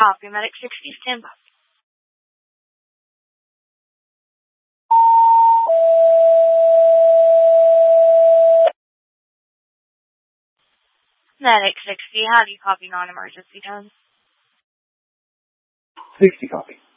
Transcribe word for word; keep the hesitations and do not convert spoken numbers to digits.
Copy. Medic sixty, stand by. Medic sixty, how do you copy non-emergency tone? sixty copy.